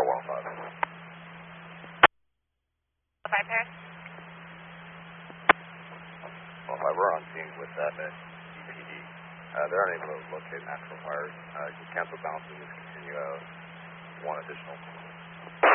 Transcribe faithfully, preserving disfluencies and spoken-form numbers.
for one five. Five Paris. one five, we're on scene with that at E P D. Uh, they're unable to locate natural fires. Uh, you cancel bounces, just continue out one additional.